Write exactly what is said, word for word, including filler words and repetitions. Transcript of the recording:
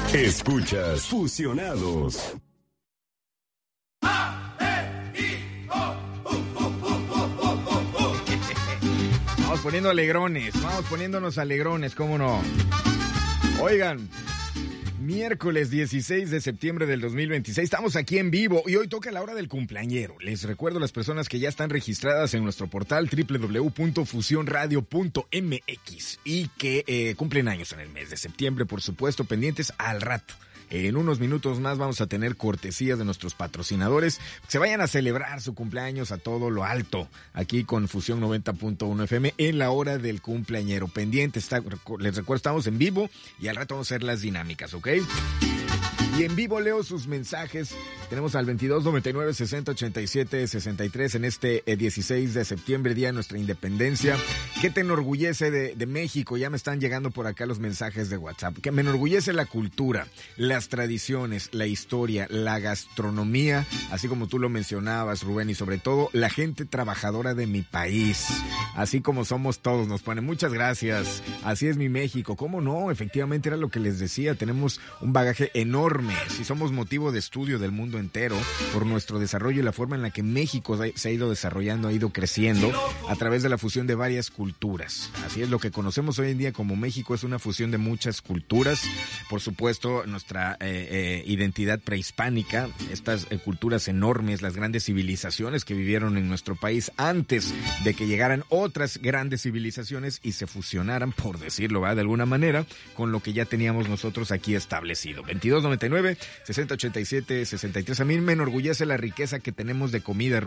Escuchas Fusionados. Vamos poniendo alegrones, vamos poniéndonos alegrones, ¿cómo no? Oigan, miércoles dieciséis de septiembre del dos mil veintiséis, estamos aquí en vivo y hoy toca la hora del cumpleañero. Les recuerdo a las personas que ya están registradas en nuestro portal doble u doble u doble u punto fusión radio punto m x y que eh, cumplen años en el mes de septiembre, por supuesto, pendientes al rato. En unos minutos más vamos a tener cortesías de nuestros patrocinadores. Se vayan a celebrar su cumpleaños a todo lo alto, aquí con Fusión noventa punto uno F M en la hora del cumpleañero. Pendiente, está, les recuerdo, estamos en vivo y al rato vamos a hacer las dinámicas, ¿ok? Y en vivo leo sus mensajes. Tenemos al veintidós noventa y nueve sesenta ochenta y siete sesenta y tres en este dieciséis de septiembre, día de nuestra independencia. ¿Qué te enorgullece de, de México? Ya me están llegando por acá los mensajes de WhatsApp. Que me enorgullece la cultura, las tradiciones, la historia, la gastronomía, así como tú lo mencionabas, Rubén, y sobre todo la gente trabajadora de mi país. Así como somos todos, nos ponen muchas gracias. Así es mi México. ¿Cómo no? Efectivamente era lo que les decía. Tenemos un bagaje enorme. Si somos motivo de estudio del mundo entero por nuestro desarrollo y la forma en la que México se ha ido desarrollando, ha ido creciendo a través de la fusión de varias culturas. Así es, lo que conocemos hoy en día como México es una fusión de muchas culturas. Por supuesto, nuestra eh, eh, identidad prehispánica, estas eh, culturas enormes, las grandes civilizaciones que vivieron en nuestro país antes de que llegaran otras grandes civilizaciones y se fusionaran, por decirlo ¿verdad? de alguna manera, con lo que ya teníamos nosotros aquí establecido. veintidós noventa y nueve sesenta ochenta y siete sesenta y tres. A mí me enorgullece la riqueza que tenemos de comida.